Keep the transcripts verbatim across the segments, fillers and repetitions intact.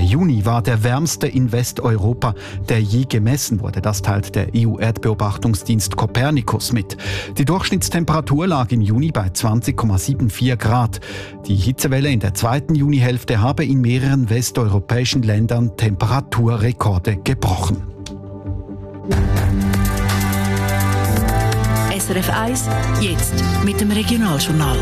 Juni war der wärmste in Westeuropa, der je gemessen wurde. Das teilt der E U-Erdbeobachtungsdienst Copernicus mit. Die Durchschnittstemperatur lag im Juni bei zwanzig Komma vierundsiebzig Grad. Die Hitzewelle in der zweiten Junihälfte habe in mehreren westeuropäischen Ländern Temperaturrekorde gebrochen. S R F eins, jetzt mit dem Regionaljournal.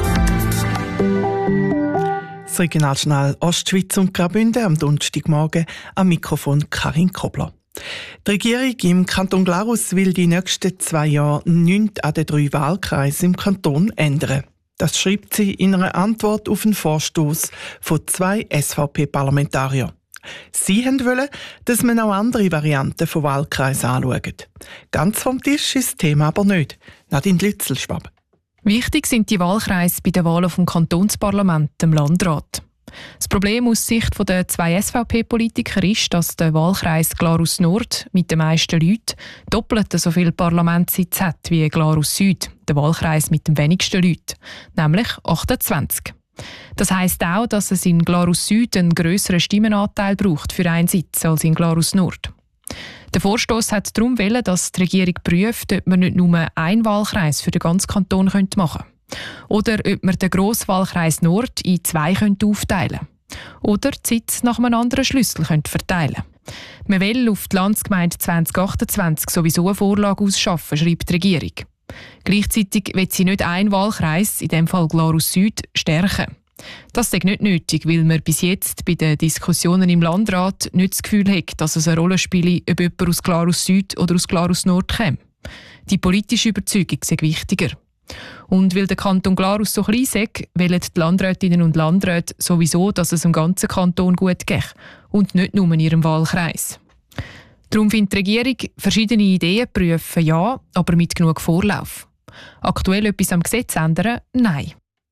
Das Regionaljournal Ostschweiz und Graubünden am Donnerstagmorgen am Mikrofon Karin Kobler. Die Regierung im Kanton Glarus will die nächsten zwei Jahre nichts an den drei Wahlkreisen im Kanton ändern. Das schreibt sie in einer Antwort auf einen Vorstoss von zwei S V P-Parlamentariern. Sie wollen, dass man auch andere Varianten von Wahlkreisen anschaut. Ganz vom Tisch ist das Thema aber nicht. Nadine Lützelschwab. Wichtig sind die Wahlkreise bei den Wahlen vom Kantonsparlament, dem Landrat. Das Problem aus Sicht der zwei S V P-Politiker ist, dass der Wahlkreis Glarus Nord mit den meisten Leuten doppelt so viele Parlamentssitze hat wie Glarus Süd, der Wahlkreis mit den wenigsten Leuten, nämlich achtundzwanzig. Das heisst auch, dass es in Glarus Süd einen grösseren Stimmenanteil braucht für einen Sitz als in Glarus Nord. Der Vorstoss hat darum wollen, dass die Regierung prüft, ob man nicht nur einen Wahlkreis für den ganzen Kanton machen könnte. Oder ob man den Grosswahlkreis Nord in zwei aufteilen könnte. Oder die Sitze nach einem anderen Schlüssel verteilen könnte. Man will auf die Landsgemeinde zwanzig achtundzwanzig sowieso eine Vorlage ausschaffen, schreibt die Regierung. Gleichzeitig will sie nicht einen Wahlkreis, in dem Fall Glarus Süd, stärken. Das ist nicht nötig, weil man bis jetzt bei den Diskussionen im Landrat nicht das Gefühl hat, dass es eine Rolle spiele, ob jemand aus Glarus Süd oder aus Glarus Nord käme. Die politische Überzeugung sei wichtiger. Und weil der Kanton Glarus so klein sei, wollen die Landrätinnen und Landräte sowieso, dass es im ganzen Kanton gut geht und nicht nur in ihrem Wahlkreis. Darum findet die Regierung, verschiedene Ideen prüfen, ja, aber mit genug Vorlauf. Aktuell etwas am Gesetz ändern? Nein.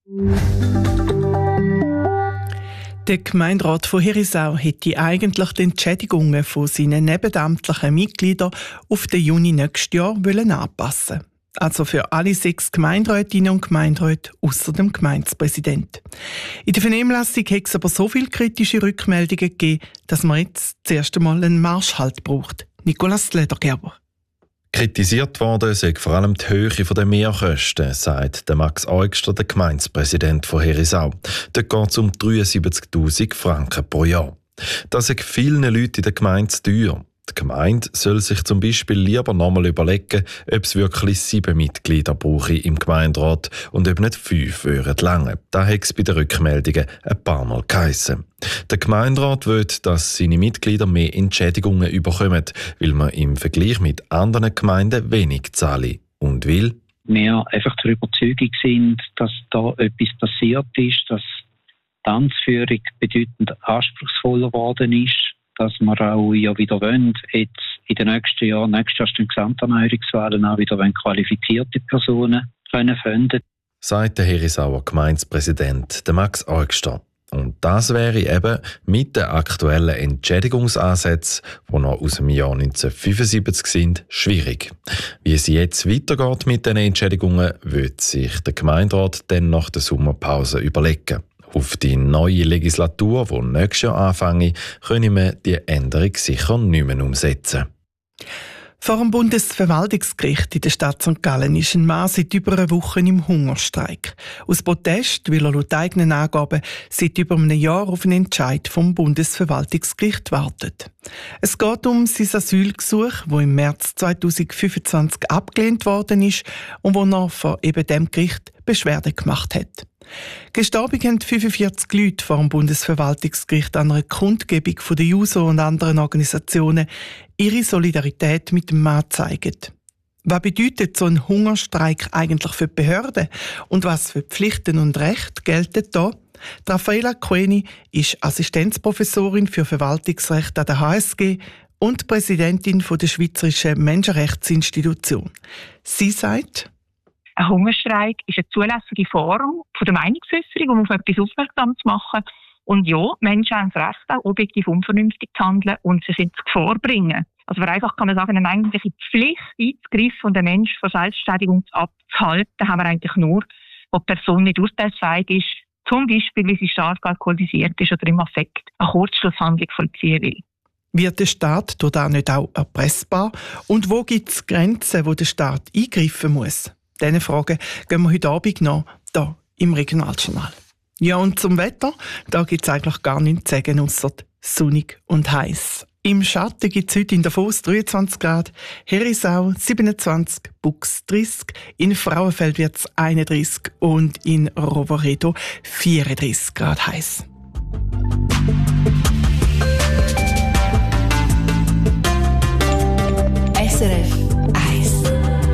Der Gemeinderat von Herisau hätte eigentlich die Entschädigungen von seinen nebenamtlichen Mitgliedern auf den Juni nächstes Jahr anpassen wollen. Also für alle sechs Gemeinderätinnen und Gemeinderäte ausser dem Gemeindepräsident. In der Vernehmlassung hat es aber so viele kritische Rückmeldungen gegeben, dass man jetzt zuerst einmal einen Marschhalt braucht. Nicolas Ledergerber. Kritisiert worden sei vor allem die Höhe der Mehrkosten, sagt der Max Eugster, der Gemeindepräsident von Herisau. Dort geht es um dreiundsiebzigtausend Franken pro Jahr. Das ist vielen Leuten in der Gemeinde zu teuer. Die Gemeinde soll sich zum Beispiel lieber nochmal überlegen, ob es wirklich sieben Mitglieder brauche im Gemeinderat und ob nicht fünf würden lange. Da hat es bei den Rückmeldungen ein paar Mal geheissen. Der Gemeinderat will, dass seine Mitglieder mehr Entschädigungen bekommen, weil man im Vergleich mit anderen Gemeinden wenig zahle und will. Wir einfach der Überzeugung sind, dass da etwas passiert ist, dass die Amtsführung bedeutend anspruchsvoller geworden ist, dass wir auch ja wieder wollen, jetzt in den nächsten Jahren, nächstes Jahr stehen Gesamterneuerungswahlen auch wieder wollen, qualifizierte Personen können finden. Sagt der Herisauer Gemeindepräsident Max Eugster. Und das wäre eben mit den aktuellen Entschädigungsansätzen, die noch aus dem Jahr neunzehnhundertfünfundsiebzig sind, schwierig. Wie es jetzt weitergeht mit den Entschädigungen, wird sich der Gemeinderat dann nach der Sommerpause überlegen. Auf die neue Legislatur, die nächstes Jahr anfange, können wir die Änderung sicher nicht mehr umsetzen. Vor dem Bundesverwaltungsgericht in der Stadt Sankt Gallen ist ein Mann seit über einer Woche im Hungerstreik. Aus Protest, weil er laut eigenen Angaben seit über einem Jahr auf einen Entscheid vom Bundesverwaltungsgericht wartet. Es geht um sein Asylgesuch, das im März zweitausendfünfundzwanzig abgelehnt worden ist und wo er vor eben dem Gericht Beschwerde gemacht hat. Gestorben haben fünfundvierzig Leute vor dem Bundesverwaltungsgericht an einer Kundgebung von der JUSO und anderen Organisationen ihre Solidarität mit dem Mann zeigen. Was bedeutet so ein Hungerstreik eigentlich für die Behörden und was für Pflichten und Rechte gelten da? Raffaella Coeni ist Assistenzprofessorin für Verwaltungsrecht an der H S G und Präsidentin der Schweizerischen Menschenrechtsinstitution. Sie sagt: Ein Hungerstreik ist eine zulässige Form von der Meinungsäußerung, um auf etwas aufmerksam zu machen. Und ja, Menschen haben das Recht, auch objektiv unvernünftig zu handeln und sie sind zu Gefahr bringen. Also vereinfacht kann man sagen, eine eigentliche Pflicht, Eingriff von der Mensch von Selbstständigung abzuhalten, haben wir eigentlich nur, wo die Person nicht urteilsfähig ist Zum Beispiel, wie sie stark alkoholisiert ist oder im Affekt eine Kurzschlusshandlung vollziehen will. Wird der Staat durch das nicht auch erpressbar? Und wo gibt es Grenzen, wo der Staat eingreifen muss? Diese Fragen gehen wir heute Abend noch hier im Regionaljournal. Ja, und zum Wetter, da gibt es eigentlich gar nichts zu sagen, ausser sonnig und heiß. Im Schatten gibt es heute in Davos dreiundzwanzig Grad, Herisau siebenundzwanzig, Bux dreißig, in Frauenfeld wird es einunddreißig und in Roveredo vierunddreißig Grad heiß. S R F eins.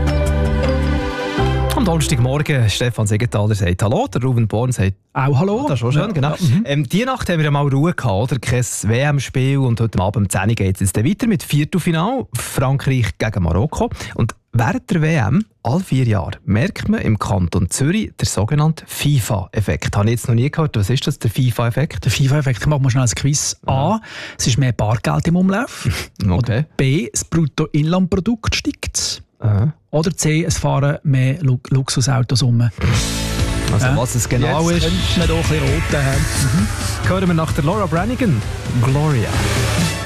Am Donnerstagmorgen, Stefan Segenthaler sagt Hallo, der Ruben Born sagt auch Hallo. Das ist schon schön, ja, genau. Ja, mhm. ähm, die Nacht haben wir mal Ruhe gehabt, oder? Kein W M-Spiel und heute Abend um zehn Uhr geht es jetzt weiter mit Viertelfinale, Frankreich gegen Marokko. Und während der W M, alle vier Jahre, merkt man im Kanton Zürich den sogenannten FIFA-Effekt. Habe ich jetzt noch nie gehört. Was ist das, der FIFA-Effekt? Der FIFA-Effekt, machen wir schnell ein Quiz. A, es ist mehr Bargeld im Umlauf. Okay. Oder B, das Bruttoinlandprodukt steigt. Aha. Oder C, es fahren mehr Lu- Luxusautos um. Also äh, was es genau jetzt ist, könnte man doch ein bisschen roten haben. Mhm. Hören wir nach der Laura Branigan, Gloria.